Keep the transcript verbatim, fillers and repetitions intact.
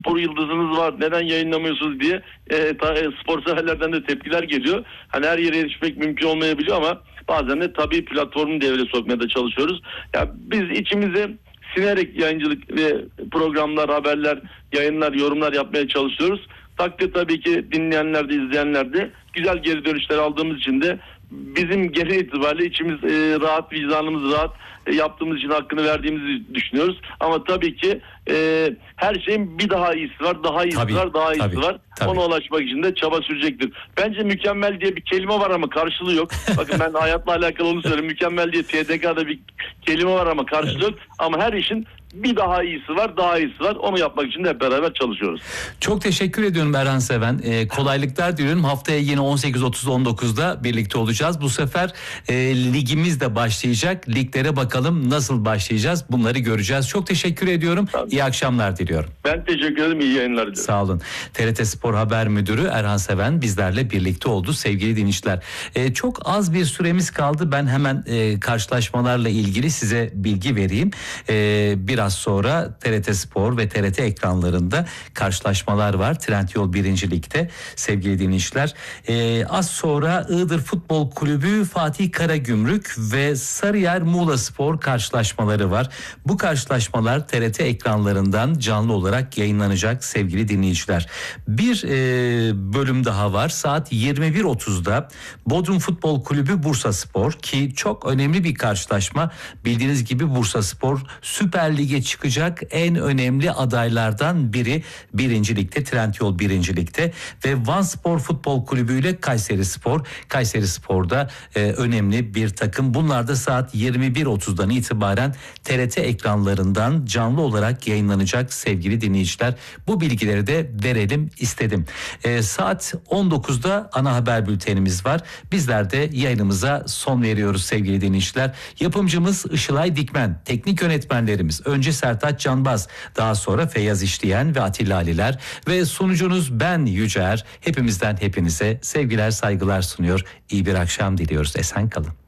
spor yıldızınız var, neden yayınlamıyorsunuz diye e, ta, e, spor severlerden de tepkiler geliyor. Hani her yere erişmek mümkün olmayabiliyor ama bazen de tabii platformu devreye sokmaya da çalışıyoruz. Ya biz içimize sinerek yayıncılık ve programlar, haberler, yayınlar, yorumlar yapmaya çalışıyoruz. Takdir tabii ki dinleyenler de izleyenler de güzel geri dönüşler aldığımız için de bizim genel itibariyle içimiz e, rahat, vicdanımız rahat, e, yaptığımız için hakkını verdiğimizi düşünüyoruz. Ama tabii ki e, her şeyin bir daha iyisi var, daha iyisi tabii, var, daha iyisi tabii, var. tabii. Ona ulaşmak için de çaba sürecektir. Bence mükemmel diye bir kelime var ama karşılığı yok. Bakın ben hayatla alakalı onu söyleyeyim. Mükemmel diye T D K'da bir kelime var ama karşılığı yok. Ama her işin bir daha iyisi var, daha iyisi var. Onu yapmak için de hep beraber çalışıyoruz. Çok teşekkür ediyorum Erhan Seven. Ee, kolaylıklar diliyorum. Haftaya yine on sekiz otuz on dokuzda birlikte olacağız. Bu sefer e, ligimiz de başlayacak. Liglere bakalım nasıl başlayacağız. Bunları göreceğiz. Çok teşekkür ediyorum. Tabii. İyi akşamlar diliyorum. Ben teşekkür ederim. İyi yayınlar diliyorum. Sağ olun. T R T Spor Haber Müdürü Erhan Seven bizlerle birlikte oldu sevgili dinleyiciler. Ee, çok az bir süremiz kaldı. Ben hemen e, karşılaşmalarla ilgili size bilgi vereyim. Ee, biraz sonra T R T Spor ve T R T ekranlarında karşılaşmalar var. Trendyol birinci Lig'de sevgili dinleyiciler. Ee, az sonra Iğdır Futbol Kulübü Fatih Karagümrük ve Sarıyer Muğla Spor karşılaşmaları var. Bu karşılaşmalar T R T ekranlarından canlı olarak yayınlanacak sevgili dinleyiciler. Bir e, bölüm daha var. Saat yirmi bir otuzda Bodrum Futbol Kulübü Bursa Spor, ki çok önemli bir karşılaşma. Bildiğiniz gibi Bursa Spor Süper Lig'e çıkacak en önemli adaylardan biri. Birinci Lig'de, Trendyol birinci Lig'de ve Van Spor Futbol Kulübü ile Kayseri Spor. Kayseri Spor'da e, önemli bir takım. Bunlar da saat yirmi bir otuzdan itibaren T R T ekranlarından canlı olarak yayınlanacak sevgili dinleyiciler. Bu bilgileri de verelim istedim. E, saat on dokuzda ana haber bültenimiz var. Bizler de yayınımıza son veriyoruz sevgili dinleyiciler. Yapımcımız Işılay Dikmen, teknik yönetmenlerimiz önce Sertaç Canbaz, daha sonra Feyyaz İşleyen ve Atilla Aliler ve sunucunuz ben Yüce Er. Hepimizden hepinize sevgiler, saygılar sunuyor. İyi bir akşam diliyoruz. Esen kalın.